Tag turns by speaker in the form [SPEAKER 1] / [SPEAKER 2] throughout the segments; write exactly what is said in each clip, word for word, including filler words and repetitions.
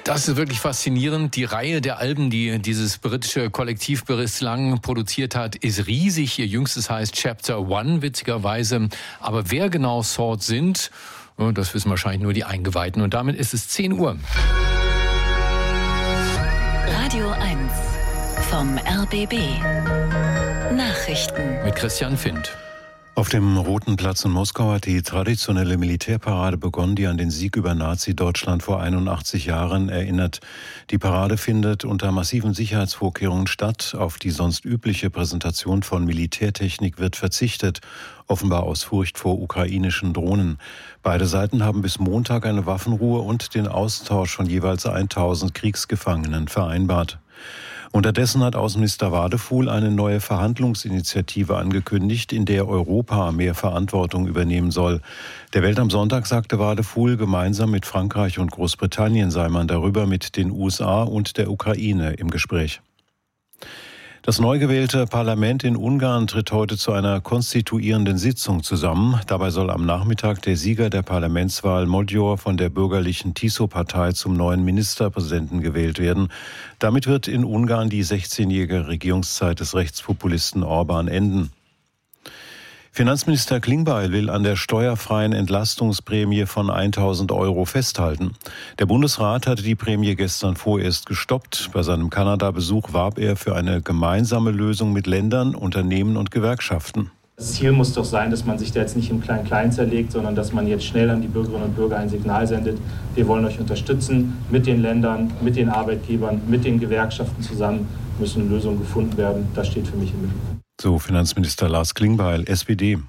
[SPEAKER 1] Das ist wirklich faszinierend. Die Reihe der Alben, die dieses britische Kollektiv bislang produziert hat, ist riesig. Ihr jüngstes heißt Chapter One, witzigerweise. Aber wer genau Sword sind, das wissen wahrscheinlich nur die Eingeweihten. Und damit ist es zehn Uhr.
[SPEAKER 2] Radio eins vom R B B. Nachrichten
[SPEAKER 1] mit Christian Findt.
[SPEAKER 3] Auf dem Roten Platz in Moskau hat die traditionelle Militärparade begonnen, die an den Sieg über Nazi-Deutschland vor einundachtzig Jahren erinnert. Die Parade findet unter massiven Sicherheitsvorkehrungen statt. Auf die sonst übliche Präsentation von Militärtechnik wird verzichtet, offenbar aus Furcht vor ukrainischen Drohnen. Beide Seiten haben bis Montag eine Waffenruhe und den Austausch von jeweils tausend Kriegsgefangenen vereinbart. Unterdessen hat Außenminister Wadefuhl eine neue Verhandlungsinitiative angekündigt, in der Europa mehr Verantwortung übernehmen soll. Der Welt am Sonntag sagte Wadefuhl, gemeinsam mit Frankreich und Großbritannien sei man darüber mit den U S A und der Ukraine im Gespräch. Das neu gewählte Parlament in Ungarn tritt heute zu einer konstituierenden Sitzung zusammen. Dabei soll am Nachmittag der Sieger der Parlamentswahl Magyar von der bürgerlichen Tiso-Partei zum neuen Ministerpräsidenten gewählt werden. Damit wird in Ungarn die sechzehnjährige Regierungszeit des Rechtspopulisten Orbán enden. Finanzminister Klingbeil will an der steuerfreien Entlastungsprämie von tausend Euro festhalten. Der Bundesrat hatte die Prämie gestern vorerst gestoppt. Bei seinem Kanada-Besuch warb er für eine gemeinsame Lösung mit Ländern, Unternehmen und Gewerkschaften.
[SPEAKER 4] Das Ziel muss doch sein, dass man sich da jetzt nicht im Klein-Klein zerlegt, sondern dass man jetzt schnell an die Bürgerinnen und Bürger ein Signal sendet. Wir wollen euch unterstützen mit den Ländern, mit den Arbeitgebern, mit den Gewerkschaften zusammen müssen Lösungen gefunden werden. Das steht für mich im Mittelpunkt.
[SPEAKER 3] So Finanzminister Lars Klingbeil, S P D.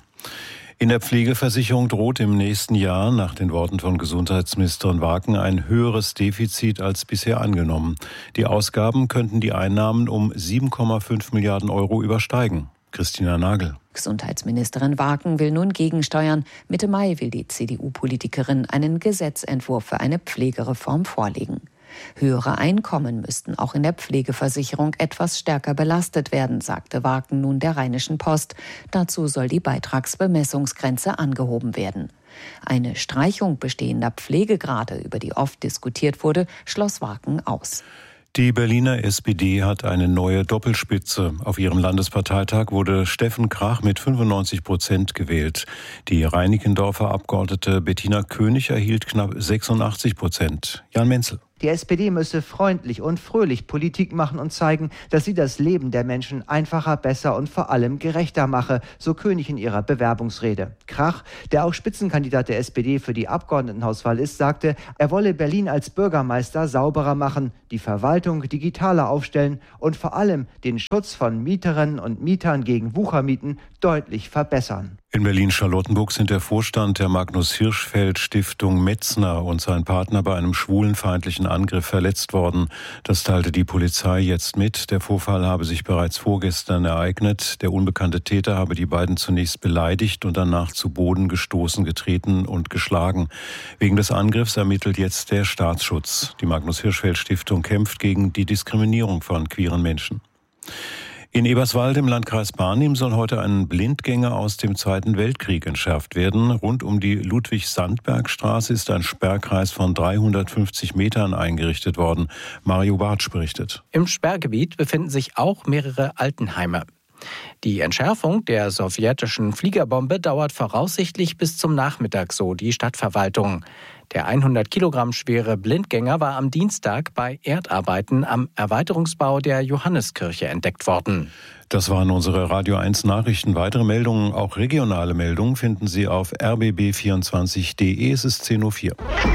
[SPEAKER 3] In der Pflegeversicherung droht im nächsten Jahr, nach den Worten von Gesundheitsministerin Waken, ein höheres Defizit als bisher angenommen. Die Ausgaben könnten die Einnahmen um sieben Komma fünf Milliarden Euro übersteigen. Christina Nagel.
[SPEAKER 5] Gesundheitsministerin Waken will nun gegensteuern. Mitte Mai will die C D U-Politikerin einen Gesetzentwurf für eine Pflegereform vorlegen. Höhere Einkommen müssten auch in der Pflegeversicherung etwas stärker belastet werden, sagte Waken nun der Rheinischen Post. Dazu soll die Beitragsbemessungsgrenze angehoben werden. Eine Streichung bestehender Pflegegrade, über die oft diskutiert wurde, schloss Waken aus.
[SPEAKER 3] Die Berliner S P D hat eine neue Doppelspitze. Auf ihrem Landesparteitag wurde Steffen Krach mit fünfundneunzig Prozent gewählt. Die Reinickendorfer Abgeordnete Bettina König erhielt knapp sechsundachtzig Prozent. Jan Menzel.
[SPEAKER 6] Die S P D müsse freundlich und fröhlich Politik machen und zeigen, dass sie das Leben der Menschen einfacher, besser und vor allem gerechter mache, so König in ihrer Bewerbungsrede. Krach, der auch Spitzenkandidat der S P D für die Abgeordnetenhauswahl ist, sagte, er wolle Berlin als Bürgermeister sauberer machen, die Verwaltung digitaler aufstellen und vor allem den Schutz von Mieterinnen und Mietern gegen Wuchermieten deutlich verbessern.
[SPEAKER 3] In Berlin-Charlottenburg sind der Vorstand der Magnus-Hirschfeld-Stiftung Metzner und sein Partner bei einem schwulenfeindlichen Angriff verletzt worden. Das teilte die Polizei jetzt mit. Der Vorfall habe sich bereits vorgestern ereignet. Der unbekannte Täter habe die beiden zunächst beleidigt und danach zu Boden gestoßen, getreten und geschlagen. Wegen des Angriffs ermittelt jetzt der Staatsschutz. Die Magnus-Hirschfeld-Stiftung kämpft gegen die Diskriminierung von queeren Menschen. In Eberswalde im Landkreis Barnim soll heute ein Blindgänger aus dem Zweiten Weltkrieg entschärft werden. Rund um die Ludwig-Sandberg-Straße ist ein Sperrkreis von dreihundertfünfzig Metern eingerichtet worden. Mario Bartsch berichtet.
[SPEAKER 7] Im Sperrgebiet befinden sich auch mehrere Altenheime. Die Entschärfung der sowjetischen Fliegerbombe dauert voraussichtlich bis zum Nachmittag, so die Stadtverwaltung. Der hundert Kilogramm schwere Blindgänger war am Dienstag bei Erdarbeiten am Erweiterungsbau der Johanneskirche entdeckt worden.
[SPEAKER 3] Das waren unsere Radio eins Nachrichten. Weitere Meldungen, auch regionale Meldungen, finden Sie auf r b b vierundzwanzig punkt d e. Es ist zehn Uhr vier.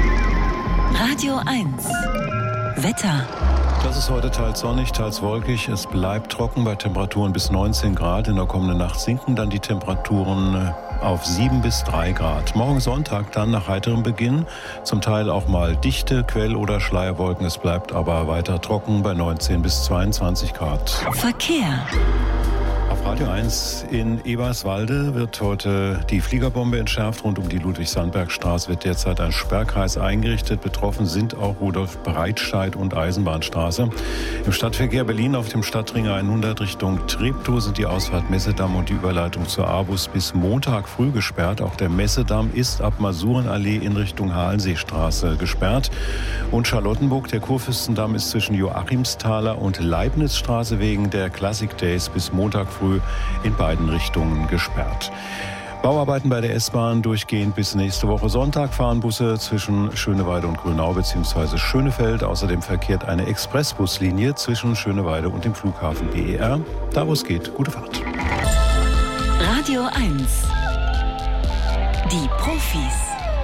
[SPEAKER 2] Radio eins. Wetter.
[SPEAKER 3] Das ist heute teils sonnig, teils wolkig. Es bleibt trocken bei Temperaturen bis neunzehn Grad. In der kommenden Nacht sinken dann die Temperaturen auf sieben bis drei Grad. Morgen Sonntag dann nach heiterem Beginn. Zum Teil auch mal dichte Quell- oder Schleierwolken. Es bleibt aber weiter trocken bei neunzehn bis zweiundzwanzig Grad.
[SPEAKER 2] Verkehr.
[SPEAKER 3] Auf Radio eins in Eberswalde wird heute die Fliegerbombe entschärft. Rund um die Ludwig-Sandberg-Straße wird derzeit ein Sperrkreis eingerichtet. Betroffen sind auch Rudolf-Breitscheid und Eisenbahnstraße. Im Stadtverkehr Berlin auf dem Stadtring hundert Richtung Treptow sind die Ausfahrt Messedamm und die Überleitung zur Abus bis Montag früh gesperrt. Auch der Messedamm ist ab Masurenallee in Richtung Hallenseestraße gesperrt. Und Charlottenburg, der Kurfürstendamm, ist zwischen Joachimsthaler und Leibnizstraße wegen der Classic Days bis Montag früh in beiden Richtungen gesperrt. Bauarbeiten bei der S-Bahn durchgehend bis nächste Woche Sonntag. Fahren Busse zwischen Schöneweide und Grünau bzw. Schönefeld. Außerdem verkehrt eine Expressbuslinie zwischen Schöneweide und dem Flughafen B E R. Da wo es geht, gute Fahrt.
[SPEAKER 2] Radio eins. Die Profis.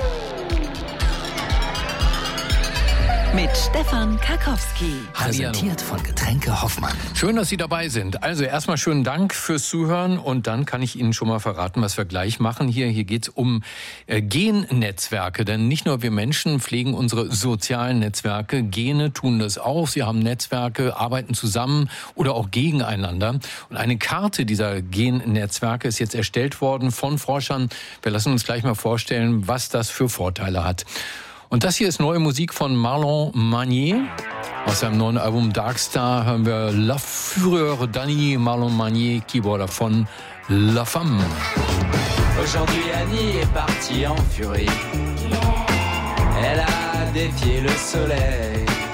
[SPEAKER 2] Mit Stefan Karkowski.
[SPEAKER 8] Präsentiert von Getränke Hoffmann.
[SPEAKER 1] Schön, dass Sie dabei sind. Also erstmal schönen Dank fürs Zuhören und dann kann ich Ihnen schon mal verraten, was wir gleich machen hier. Hier geht's um äh, Gennetzwerke, denn nicht nur wir Menschen pflegen unsere sozialen Netzwerke, Gene tun das auch. Sie haben Netzwerke, arbeiten zusammen oder auch gegeneinander. Und eine Karte dieser Gennetzwerke ist jetzt erstellt worden von Forschern. Wir lassen uns gleich mal vorstellen, was das für Vorteile hat. Und das hier ist neue Musik von Marlon Magnier. Aus seinem neuen Album Darkstar hören wir La Fureur d'Annie, Marlon Magnier, Keyboarder von La Femme.
[SPEAKER 9] Aujourd'hui Annie est partie en furie. Elle a défié le soleil.